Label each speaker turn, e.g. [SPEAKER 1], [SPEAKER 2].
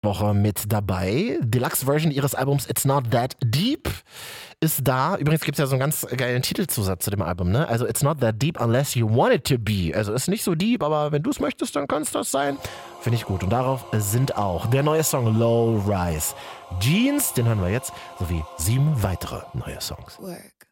[SPEAKER 1] Woche mit dabei. Deluxe-Version ihres Albums It's Not That Deep ist da. Übrigens gibt es ja so einen ganz geilen Titelzusatz zu dem Album, ne? Also It's Not That Deep Unless You Want It To Be. Also ist nicht so deep, aber wenn du es möchtest, dann kann es das sein. Finde ich gut. Und darauf sind auch der neue Song Low Rise. Jeans, den hören wir jetzt, sowie 7 weitere neue Songs.
[SPEAKER 2] Work.